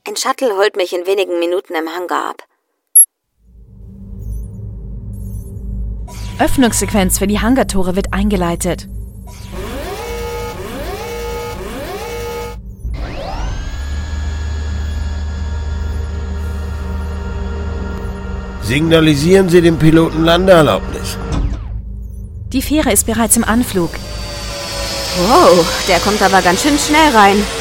Ein Shuttle holt mich in wenigen Minuten im Hangar ab. Öffnungssequenz für die Hangartore wird eingeleitet. Signalisieren Sie dem Piloten Landeerlaubnis. Die Fähre ist bereits im Anflug. Wow, der kommt aber ganz schön schnell rein.